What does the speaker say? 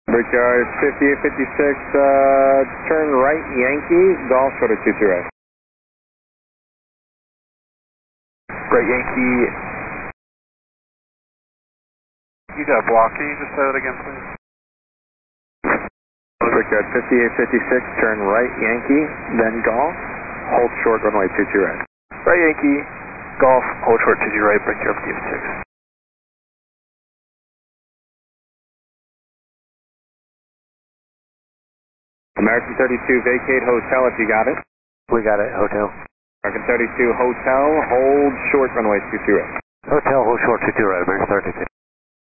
Brickyard 5856, turn right Yankee, Golf short of 22 right. Right Yankee. You got a block, can you just say that again, please? Brickyard 5856, turn right Yankee, then Golf, hold short runway 22 right. Right Yankee, Golf, hold short 22 right, Brickyard 5856. American 32, vacate hotel if you got it. We got it, hotel. American 32, hotel, hold short runway 22 right. Hotel, hold short 22 right, American 32.